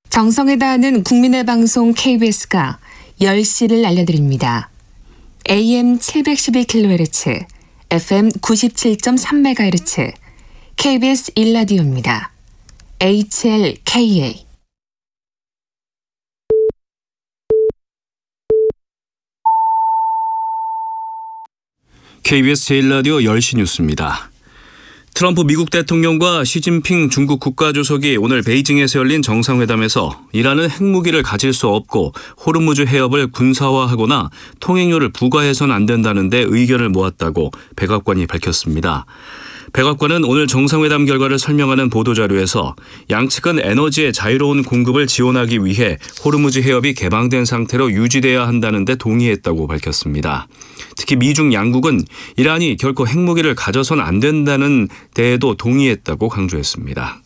정성에 다하는 국민의 방송 KBS가 10시를 알려드립니다. AM 712kHz, FM 97.3MHz, KBS 1라디오입니다. HLKA. KBS 제1라디오 10시 뉴스입니다. 트럼프 미국 대통령과 시진핑 중국 국가주석이 오늘 베이징에서 열린 정상회담에서 이란은 핵무기를 가질 수 없고 호르무즈 해협을 군사화하거나 통행료를 부과해서는 안 된다는 데 의견을 모았다고 백악관이 밝혔습니다. 백악관은 오늘 정상회담 결과를 설명하는 보도자료에서 양측은 에너지의 자유로운 공급을 지원하기 위해 호르무즈 해협이 개방된 상태로 유지돼야 한다는 데 동의했다고 밝혔습니다. 특히 미중 양국은 이란이 결코 핵무기를 가져선 안 된다는 데에도 동의했다고 강조했습니다.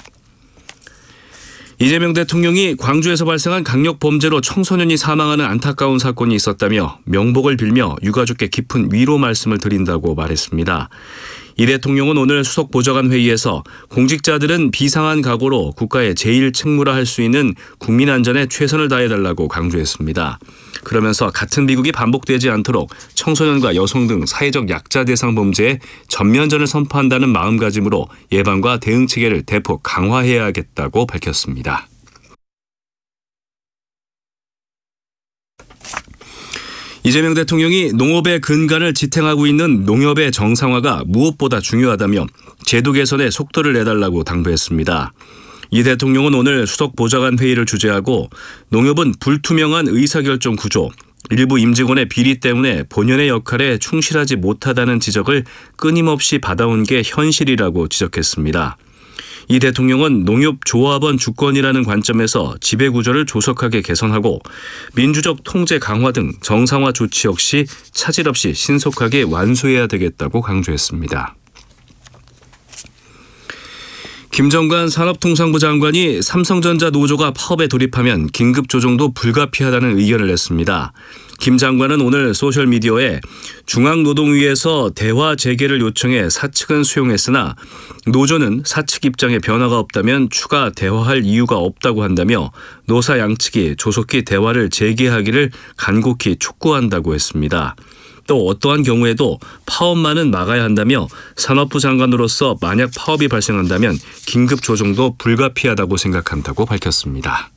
이재명 대통령이 광주에서 발생한 강력 범죄로 청소년이 사망하는 안타까운 사건이 있었다며 명복을 빌며 유가족께 깊은 위로 말씀을 드린다고 말했습니다. 이 대통령은 오늘 수석 보좌관 회의에서 공직자들은 비상한 각오로 국가의 제일 책무라 할 수 있는 국민 안전에 최선을 다해달라고 강조했습니다. 그러면서 같은 비극이 반복되지 않도록 청소년과 여성 등 사회적 약자 대상 범죄에 전면전을 선포한다는 마음가짐으로 예방과 대응 체계를 대폭 강화해야겠다고 밝혔습니다. 이재명 대통령이 농업의 근간을 지탱하고 있는 농협의 정상화가 무엇보다 중요하다며 제도 개선에 속도를 내달라고 당부했습니다. 이 대통령은 오늘 수석 보좌관 회의를 주재하고 농협은 불투명한 의사결정 구조, 일부 임직원의 비리 때문에 본연의 역할에 충실하지 못하다는 지적을 끊임없이 받아온 게 현실이라고 지적했습니다. 이 대통령은 농협조합원 주권이라는 관점에서 지배구조를 조속하게 개선하고 민주적 통제 강화 등 정상화 조치 역시 차질 없이 신속하게 완수해야 되겠다고 강조했습니다. 김정관 산업통상부 장관이 삼성전자 노조가 파업에 돌입하면 긴급 조정도 불가피하다는 의견을 냈습니다. 김 장관은 오늘 소셜미디어에 중앙노동위에서 대화 재개를 요청해 사측은 수용했으나 노조는 사측 입장에 변화가 없다면 추가 대화할 이유가 없다고 한다며 노사 양측이 조속히 대화를 재개하기를 간곡히 촉구한다고 했습니다. 또 어떠한 경우에도 파업만은 막아야 한다며 산업부 장관으로서 만약 파업이 발생한다면 긴급 조정도 불가피하다고 생각한다고 밝혔습니다.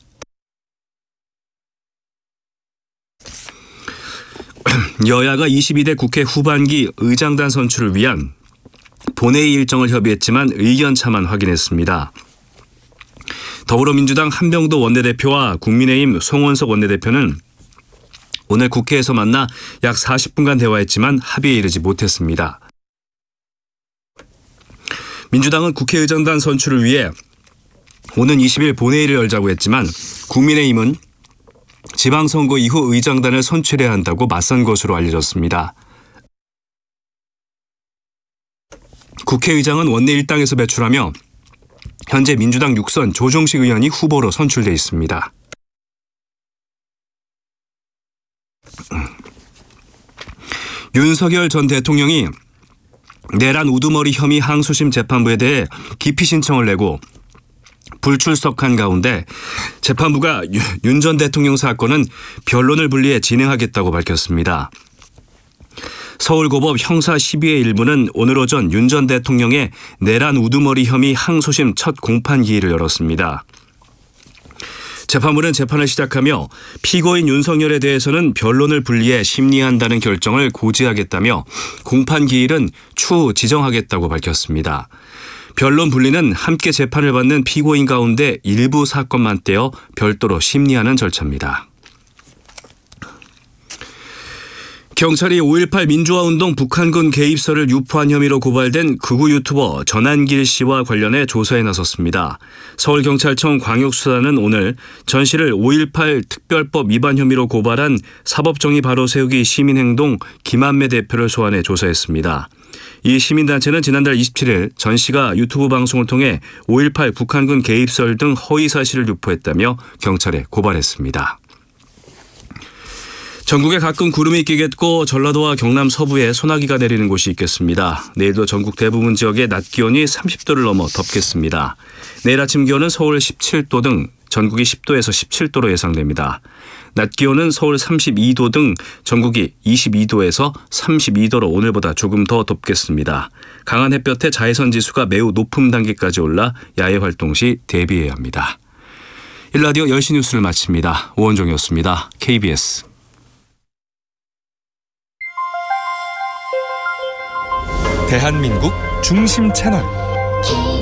여야가 22대 국회 후반기 의장단 선출을 위한 본회의 일정을 협의했지만 의견차만 확인했습니다. 더불어민주당 한병도 원내대표와 국민의힘 송원석 원내대표는 오늘 국회에서 만나 약 40분간 대화했지만 합의에 이르지 못했습니다. 민주당은 국회의장단 선출을 위해 오는 20일 본회의를 열자고 했지만 국민의힘은 지방선거 이후 의장단을 선출해야 한다고 맞선 것으로 알려졌습니다. 국회의장은 원내 일당에서 배출하며 현재 민주당 6선 조정식 의원이 후보로 선출돼 있습니다. 윤석열 전 대통령이 내란 우두머리 혐의 항소심 재판부에 대해 기피 신청을 내고 불출석한 가운데 재판부가 윤 전 대통령 사건은 변론을 분리해 진행하겠다고 밝혔습니다. 서울고법 형사 12의 일부는 오늘 오전 윤 전 대통령의 내란 우두머리 혐의 항소심 첫 공판 기일을 열었습니다. 재판부는 재판을 시작하며 피고인 윤석열에 대해서는 변론을 분리해 심리한다는 결정을 고지하겠다며 공판 기일은 추후 지정하겠다고 밝혔습니다. 변론 분리는 함께 재판을 받는 피고인 가운데 일부 사건만 떼어 별도로 심리하는 절차입니다. 경찰이 5.18 민주화운동 북한군 개입설을 유포한 혐의로 고발된 극우 유튜버 전한길 씨와 관련해 조사에 나섰습니다. 서울경찰청 광역수사는 오늘 전 씨를 5.18 특별법 위반 혐의로 고발한 사법정의 바로 세우기 시민행동 김한매 대표를 소환해 조사했습니다. 이 시민단체는 지난달 27일 전 씨가 유튜브 방송을 통해 5.18 북한군 개입설 등 허위 사실을 유포했다며 경찰에 고발했습니다. 전국에 가끔 구름이 끼겠고 전라도와 경남 서부에 소나기가 내리는 곳이 있겠습니다. 내일도 전국 대부분 지역에 낮 기온이 30도를 넘어 덥겠습니다. 내일 아침 기온은 서울 17도 등 전국이 10도에서 17도로 예상됩니다. 낮 기온은 서울 32도 등 전국이 22도에서 32도로 오늘보다 조금 더 덥겠습니다. 강한 햇볕에 자외선 지수가 매우 높은 단계까지 올라 야외 활동 시 대비해야 합니다. 1라디오 10시 뉴스를 마칩니다. 오원종이었습니다. KBS. 대한민국 중심 채널